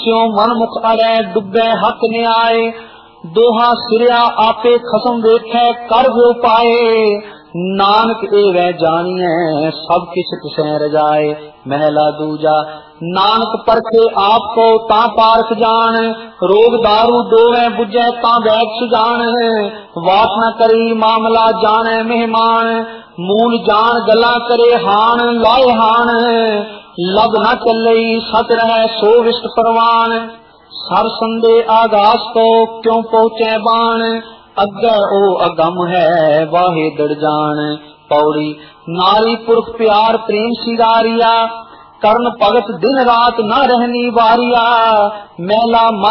स्यों मन मुख अड़े डुबे हक न्याय। दोहा सिरिया आपे खसम वेखे कर वो पाए। नानक एवं जानिए सब किछ तुसें रजाए। महला दूजा नानक परखे आपको ता पारख जान। रोग दारू दोवे बुझे ता बैठ सुजान। वात न करी मामला जाने मेहमान। मूल जान गला करे हान लाए हान। लब न चले सत रहे सो विष्ट परवान। सर संदे आगास को क्यों पहुँचे बाण। अग्गे ओ अगम है वाहे दड़ जान। पौड़ी नारी पुरख प्यार प्रेम सिगारिया। कर्ण भगत दिन रात न रहनी वारिया। मैला